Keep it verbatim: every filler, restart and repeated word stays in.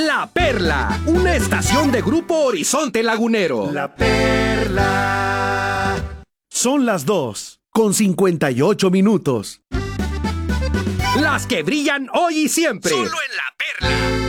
La Perla, una estación de Grupo Horizonte Lagunero. La Perla. Son las dos, con cincuenta y ocho minutos. Las que brillan hoy y siempre. Solo en La Perla.